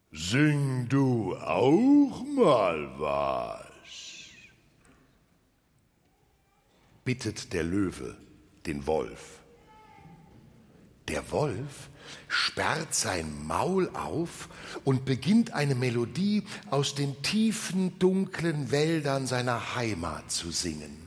Sing du auch mal was, bittet der Löwe den Wolf. Der Wolf sperrt sein Maul auf und beginnt eine Melodie aus den tiefen, dunklen Wäldern seiner Heimat zu singen.